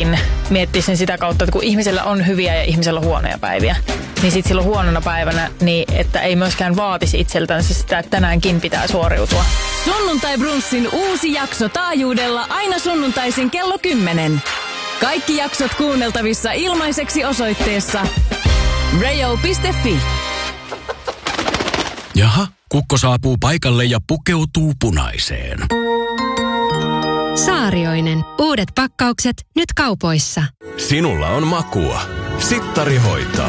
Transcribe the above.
miettisin sitä kautta, että kun ihmisellä on hyviä ja ihmisellä on huonoja päiviä, niin sitten silloin huonona päivänä, niin että ei myöskään vaatisi itseltänsä sitä, että tänäänkin pitää suoriutua. Sunnuntai Brunssin uusi jakso taajuudella aina sunnuntaisin kello 10. Kaikki jaksot kuunneltavissa ilmaiseksi osoitteessa rayo.fi. Jaha, kukko saapuu paikalle ja pukeutuu punaiseen. Saarioinen. Uudet pakkaukset nyt kaupoissa. Sinulla on makua. Sittari hoitaa.